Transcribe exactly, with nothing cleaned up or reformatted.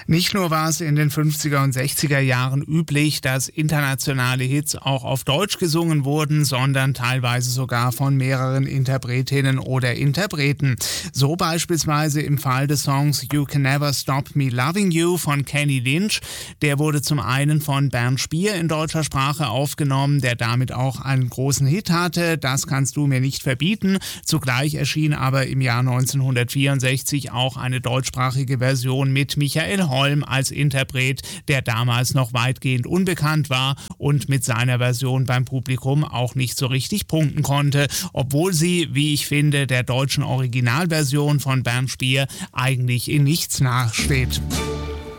Nicht nur war es in den fünfziger und sechziger Jahren üblich, dass internationale Hits auch auf Deutsch gesungen wurden, sondern teilweise sogar von mehreren Interpretinnen oder Interpreten. So beispielsweise im Fall des Songs You Can Never Stop Me Loving You von Kenny Lynch. Der wurde zum einen von Bernd Spier in deutscher Sprache aufgenommen, der damit auch einen großen Hit hatte. Das kannst du mir nicht verbieten. Zugleich erschien aber im Jahr neunzehnhundertvierundsechzig auch eine deutschsprachige Version mit Michael Holm als Interpret, der damals noch weitgehend unbekannt war und mit seiner Version beim Publikum auch nicht so richtig punkten konnte, obwohl sie, wie ich finde, der deutschen Originalversion von Bernd Spier eigentlich in nichts nachsteht.